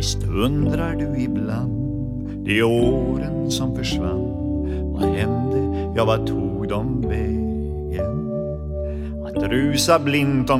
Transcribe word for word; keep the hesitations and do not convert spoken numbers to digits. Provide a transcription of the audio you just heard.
Visst undrar du ibland de åren som försvann. Vad hände? Ja, vad tog de vägen? Att rusa blint om